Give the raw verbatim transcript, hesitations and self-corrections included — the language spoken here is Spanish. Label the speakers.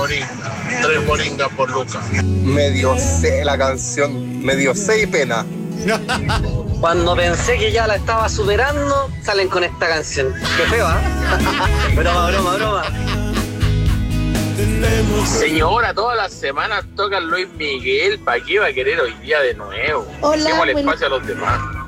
Speaker 1: moringa. Tres moringas por lucas.
Speaker 2: Medio sé la canción, medio sé y pena.
Speaker 3: Cuando pensé que ya la estaba superando, salen con esta canción. Qué feo, ¿ah? ¿eh? Broma, broma, broma.
Speaker 1: Señora, todas las semanas toca Luis Miguel. ¿Para qué va a querer hoy día de nuevo?
Speaker 4: Hola,
Speaker 1: Demos el
Speaker 4: bueno.
Speaker 1: espacio a los demás.